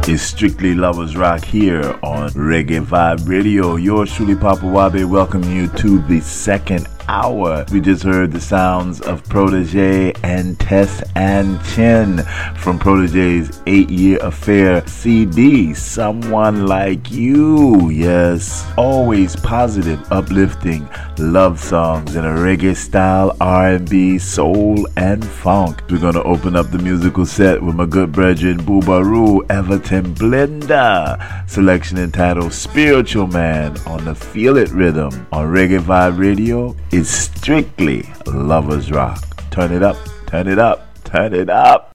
It's Strictly Lovers Rock here on Reggae Vibe Radio. Yours truly, Papa Wabe, welcoming you to the second hour. We just heard the sounds of Protege and Tess and Chin from Protege's 8-Year Affair CD, Someone Like You. Yes, always positive, uplifting love songs in a reggae style, R&B, soul, and funk. We're going to open up the musical set with my good brethren Boobaroo, Everton Blender, selection entitled Spiritual Man on the Feel It Rhythm on Reggae Vibe Radio. It's Strictly Lovers Rock. Turn it up, turn it up, turn it up.